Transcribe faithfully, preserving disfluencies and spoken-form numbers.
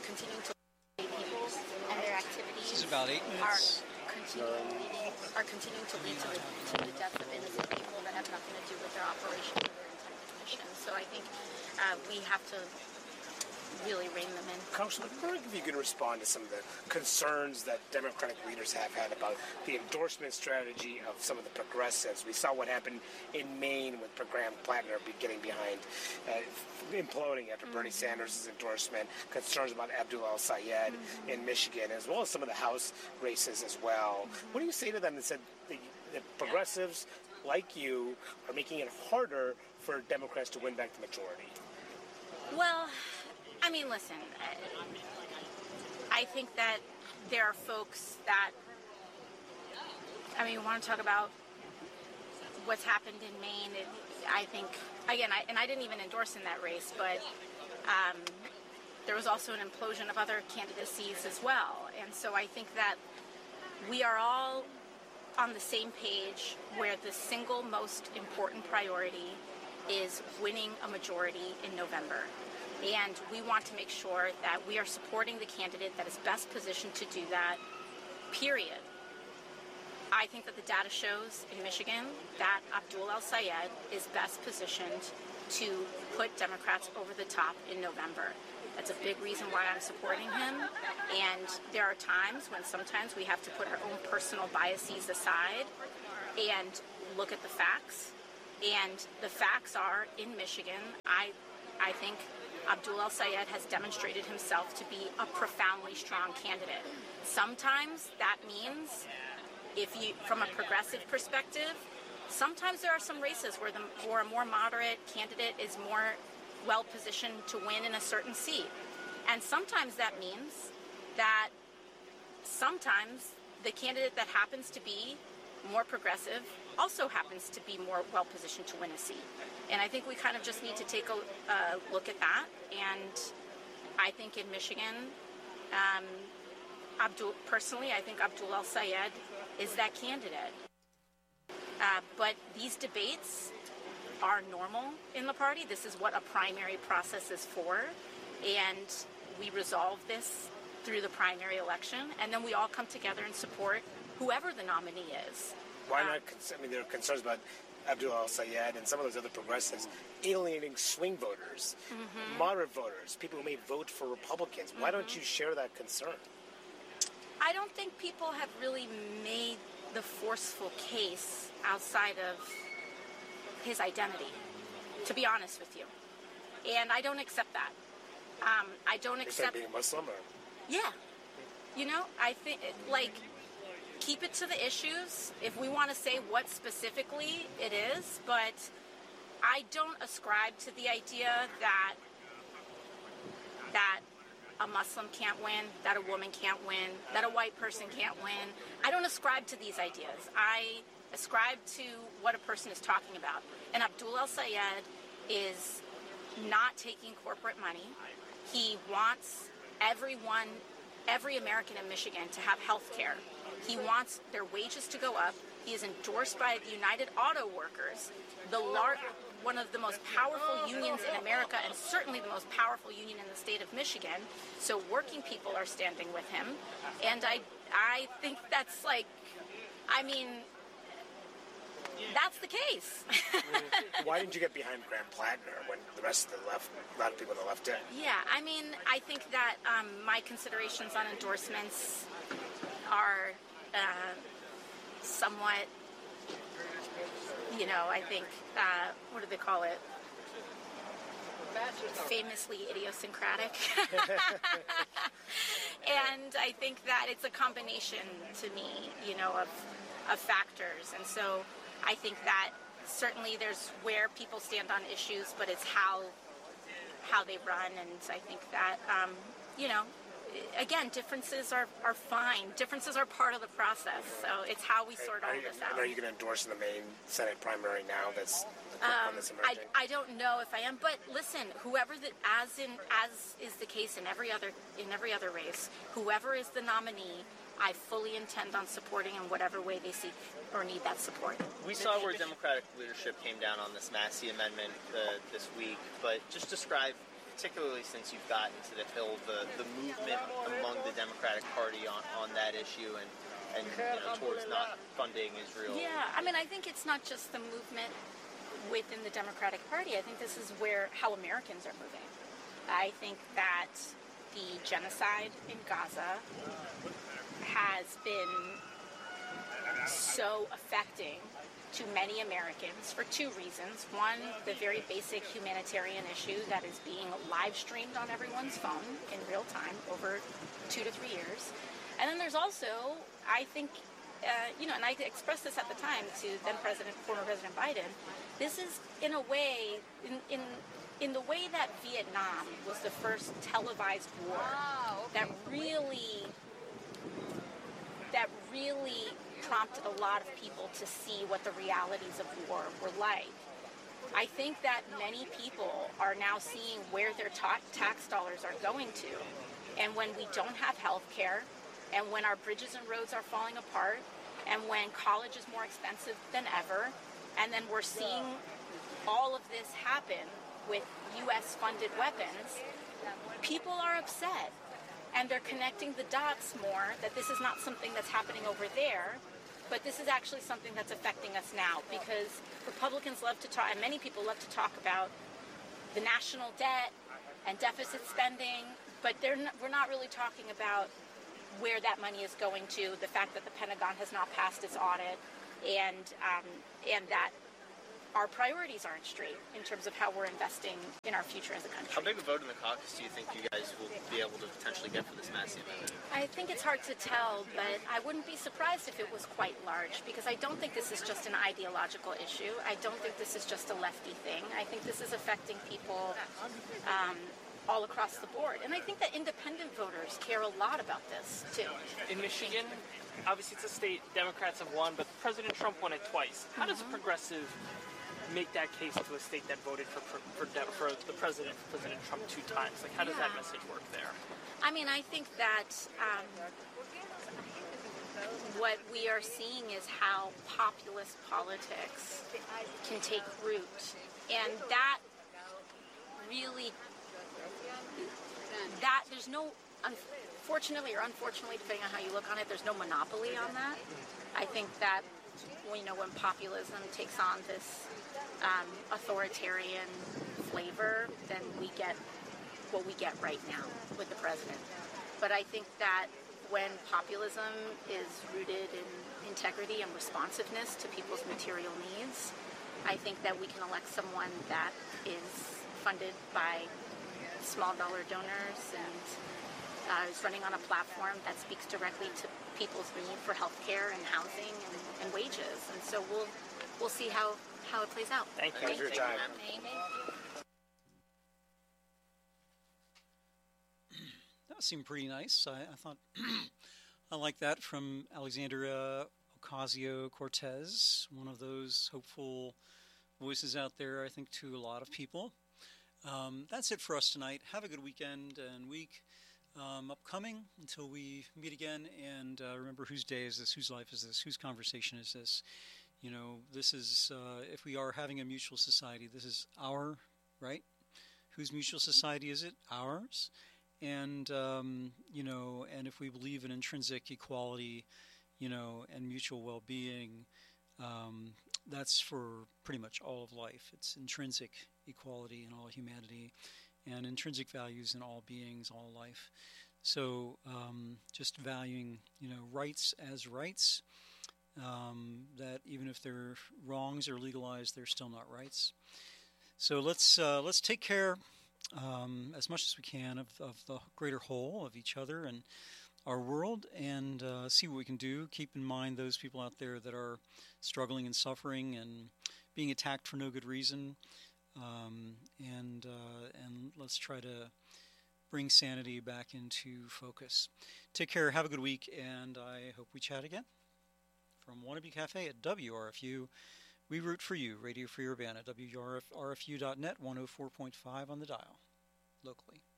continuing to people and their activities this is about eight minutes. are continuing leading, are continuing to lead to the, to the deaths of innocent people that have nothing to do with their operations or their intended mission. So I think uh, we have to really rein them in. Congressman, I'm wondering if you can respond to some of the concerns that Democratic leaders have had about the endorsement strategy of some of the progressives. We saw what happened in Maine with Graham Plattner be getting behind, uh, imploding after mm-hmm. Bernie Sanders' endorsement, concerns about Abdul El-Sayed mm-hmm. in Michigan, as well as some of the House races as well. Mm-hmm. What do you say to them that said the, the progressives, like you, are making it harder for Democrats to win back the majority? Well, I mean, listen, I think that there are folks that, I mean, want to talk about what's happened in Maine. It, I think, again, I, and I didn't even endorse in that race, but um, there was also an implosion of other candidacies as well. And so I think that we are all on the same page where the single most important priority is winning a majority in November. And we want to make sure that we are supporting the candidate that is best positioned to do that, period. I think that the data shows in Michigan that Abdul El-Sayed is best positioned to put Democrats over the top in November. That's a big reason why I'm supporting him. And there are times when sometimes we have to put our own personal biases aside and look at the facts. And the facts are, in Michigan, I, I think Abdul El-Sayed has demonstrated himself to be a profoundly strong candidate. Sometimes that means, if you, from a progressive perspective, sometimes there are some races where the where a more moderate candidate is more well-positioned to win in a certain seat. And sometimes that means that sometimes the candidate that happens to be more progressive also happens to be more well-positioned to win a seat. And I think we kind of just need to take a uh, look at that. And I think in Michigan, um, Abdul, personally, I think Abdul El-Sayed is that candidate. Uh, but these debates are normal in the party. This is what a primary process is for. And we resolve this through the primary election. And then we all come together and support whoever the nominee is. Why not? I mean, there are concerns about Abdul El-Sayed and some of those other progressives alienating swing voters, mm-hmm. moderate voters, people who may vote for Republicans. Why mm-hmm. don't you share that concern? I don't think people have really made the forceful case outside of his identity, to be honest with you. And I don't accept that. Um, I don't You're accept... being Muslim? Or? Yeah. You know, I think, like... keep it to the issues if we want to say what specifically it is, but I don't ascribe to the idea that that a Muslim can't win, that a woman can't win, that a white person can't win. I don't ascribe to these ideas. I ascribe to what a person is talking about. And Abdul El-Sayed is not taking corporate money. He wants everyone, every American in Michigan to have health care. He wants their wages to go up. He is endorsed by the United Auto Workers, the lar- one of the most powerful unions in America, and certainly the most powerful union in the state of Michigan. So working people are standing with him. And I, I think that's like, I mean, that's the case. Why didn't you get behind Graham Plattner when the rest of the left, a lot of people on the left did? Yeah, I mean, I think that um, my considerations on endorsements are uh, somewhat, you know, I think, uh, what do they call it? Famously idiosyncratic. And I think that it's a combination to me, you know, of, of factors. And so I think that certainly there's where people stand on issues, but it's how how they run. And I think that, um, you know, again, differences are, are fine. Differences are part of the process. So it's how we sort all you, this out. Are you going to endorse in the Maine Senate primary now that's um, that's I, I don't know if I am, but listen, whoever the, as in as is the case in every other in every other race, whoever is the nominee, I fully intend on supporting in whatever way they seek or need that support. We saw where Democratic leadership came down on this Massey amendment uh, this week, but just describe particularly since you've gotten to the Hill, the, the movement among the Democratic Party on, on that issue and, and you know, towards not funding Israel? Yeah, I mean, I think it's not just the movement within the Democratic Party. I think this is where how Americans are moving. I think that the genocide in Gaza has been so affecting to many Americans for two reasons. One, the very basic humanitarian issue that is being live streamed on everyone's phone in real time over two to three years. And then there's also, I think, uh, you know, and I expressed this at the time to then President, former President Biden, this is in a way, in, in in the way that Vietnam was the first televised war Oh, okay. that really, that really prompted a lot of people to see what the realities of war were like. I think that many people are now seeing where their ta- tax dollars are going to. And when we don't have health care, and when our bridges and roads are falling apart, and when college is more expensive than ever, and then we're seeing all of this happen with U S-funded weapons, people are upset. And they're connecting the dots more, that this is not something that's happening over there, but this is actually something that's affecting us now, because Republicans love to talk, and many people love to talk about the national debt and deficit spending, but they're not, we're not really talking about where that money is going to, the fact that the Pentagon has not passed its audit, and um, and that our priorities aren't straight in terms of how we're investing in our future as a country. How big a vote in the caucus do you think you guys will be able to potentially get for this Massey amendment? I think it's hard to tell, but I wouldn't be surprised if it was quite large, because I don't think this is just an ideological issue. I don't think this is just a lefty thing. I think this is affecting people um, all across the board. And I think that independent voters care a lot about this, too. In Michigan, obviously it's a state Democrats have won, but President Trump won it twice. How does a progressive make that case to a state that voted for for, for, for the president, for President Trump two times? Like, how does that Yeah. message work there? I mean, I think that um, what we are seeing is how populist politics can take root. And that really, that there's no, unfortunately or unfortunately, depending on how you look on it, there's no monopoly on that. I think that, you know, when populism takes on this um, authoritarian flavor, then we get what we get right now with the president. But I think that when populism is rooted in integrity and responsiveness to people's material needs, I think that we can elect someone that is funded by small dollar donors and uh, is running on a platform that speaks directly to people's need for health care and housing and, and wages. And so we'll we'll see how, how it plays out. Thank you. Thanks for your time. Thank you. That seemed pretty nice. I, I thought I like that from Alexandria Ocasio-Cortez, one of those hopeful voices out there, I think, to a lot of people. Um, that's it for us tonight. Have a good weekend and week um, upcoming until we meet again. And uh, remember, whose day is this? Whose life is this? Whose conversation is this? You know, this is, uh, if we are having a mutual society, this is our, right? Whose mutual society is it? Ours. And, um, you know, and if we believe in intrinsic equality, you know, and mutual well-being, um, that's for pretty much all of life. It's intrinsic equality in all humanity and intrinsic values in all beings, all life. So um, just valuing, you know, rights as rights, um, that even if their wrongs are legalized, they're still not rights. So let's uh, let's take care um, as much as we can of, of the greater whole of each other and our world, and uh, see what we can do. Keep in mind those people out there that are struggling and suffering and being attacked for no good reason. Um, and uh, and let's try to bring sanity back into focus. Take care. Have a good week, and I hope we chat again. From Wannabe Cafe at W R F U, we root for you. Radio Free Urbana, W R F U dot net, one oh four point five on the dial, locally.